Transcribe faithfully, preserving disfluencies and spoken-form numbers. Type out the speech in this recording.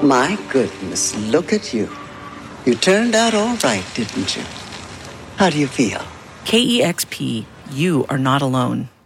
My goodness, look at you. You turned out all right, didn't you? How do you feel? K E X P, you are not alone.